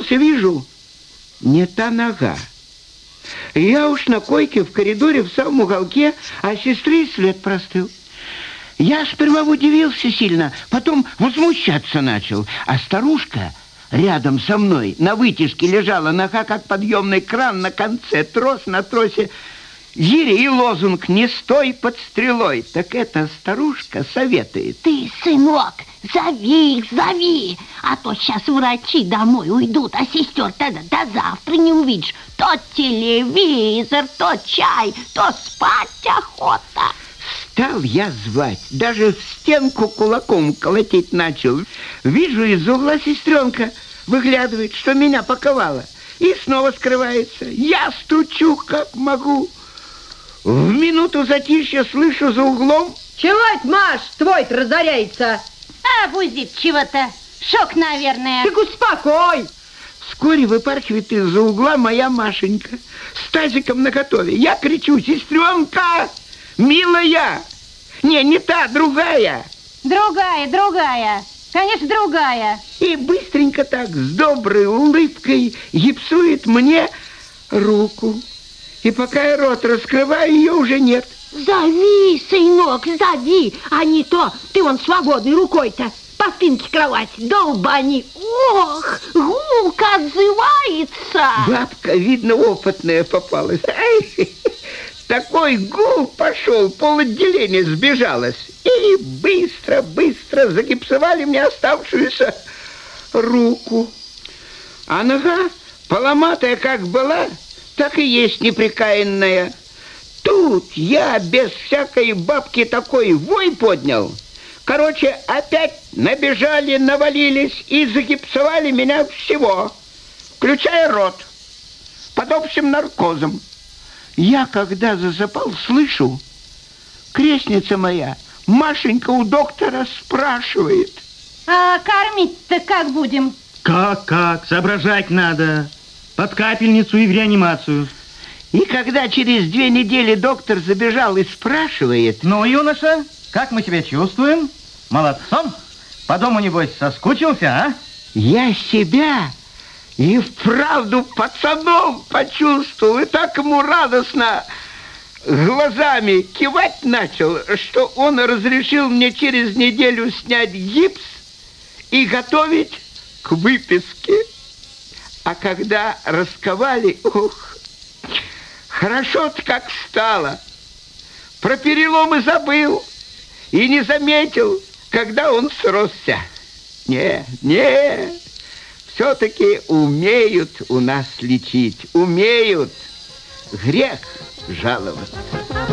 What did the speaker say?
Повернулся, вижу, не та нога. Я уж на койке в коридоре в самом уголке, а сестры след простыл. Я сперва удивился сильно, потом возмущаться начал. А старушка рядом со мной на вытяжке лежала, нога как подъемный кран на конце, трос на тросе. Гиря и лозунг «Не стой под стрелой». Так эта старушка советует. Ты, сынок, зови их, зови. А то сейчас врачи домой уйдут, а сестер тогда до завтра не увидишь. То телевизор, то чай, то спать охота. Стал я звать, даже в стенку кулаком колотить начал. Вижу, из угла сестренка выглядывает, что меня паковала, и снова скрывается. Я стучу, как могу. В минуту затишья слышу за углом. Чего это, Маш, твой-то разоряется? А, бузит чего-то. Шок, наверное. Так успокой. Вскоре выпархивает из-за угла моя Машенька с тазиком наготове. Я кричу: сестренка, милая. Не та, другая. Другая. Конечно, другая. И быстренько так, с доброй улыбкой, гипсует мне руку. И пока я рот раскрываю, ее уже нет. Зови, сынок, зови. А не то ты вон свободной рукой-то по спинке кровати долбани. Ох, гулко отзывается. Бабка, видно, опытная попалась. Такой гул пошел, пол-отделения сбежалось. И быстро загипсовали мне оставшуюся руку. А нога, поломатая как была, так и есть непрекаянная. Тут я без всякой бабки такой вой поднял. Короче, опять набежали, навалились и загипсовали меня всего, включая рот, под общим наркозом. Я, когда засыпал, слышу, крестница моя, Машенька, у доктора спрашивает. А кормить-то как будем? Как? Соображать надо. Под капельницу и в реанимацию. И когда через 2 недели доктор забежал и спрашивает. Ну, юноша, как мы себя чувствуем? Молодцом? По дому, небось, соскучился, а? Я себя и вправду пацаном почувствовал. И так ему радостно глазами кивать начал, что он разрешил мне через неделю снять гипс и готовить к выписке. А когда расковали, хорошо-то как стало. Про переломы забыл и не заметил, когда он сросся. Не, все-таки умеют у нас лечить, умеют. Грех жаловаться.